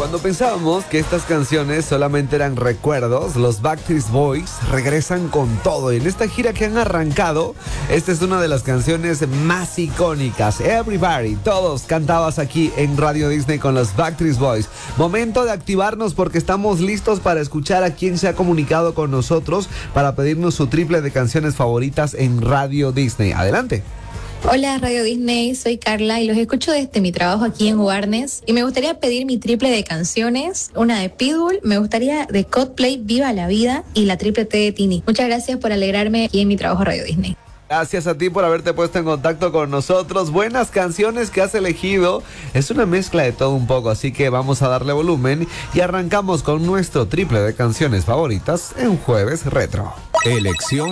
Cuando pensábamos que estas canciones solamente eran recuerdos, los Backstreet Boys regresan con todo. Y en esta gira que han arrancado, esta es una de las canciones más icónicas. Everybody, todos cantabas aquí en Radio Disney con los Backstreet Boys. Momento de activarnos porque estamos listos para escuchar a quien se ha comunicado con nosotros para pedirnos su triple de canciones favoritas en Radio Disney. Adelante. Hola Radio Disney, soy Carla y los escucho desde mi trabajo aquí en Warnes y me gustaría pedir mi triple de canciones, una de Pitbull, me gustaría de Coldplay, Viva la Vida y la triple T de Tini. Muchas gracias por alegrarme aquí en mi trabajo Radio Disney. Gracias a ti por haberte puesto en contacto con nosotros. Buenas canciones que has elegido. Es una mezcla de todo un poco, así que vamos a darle volumen y arrancamos con nuestro triple de canciones favoritas en Jueves Retro. Elección